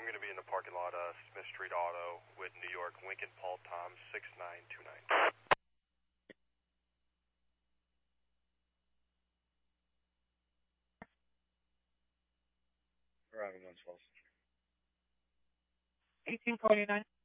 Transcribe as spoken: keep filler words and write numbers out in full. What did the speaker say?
going to be in the parking lot of Smith Street Auto with New York, Lincoln, Paul, Tom, six nine two nine. Arriving one twelve. eighteen forty-nine.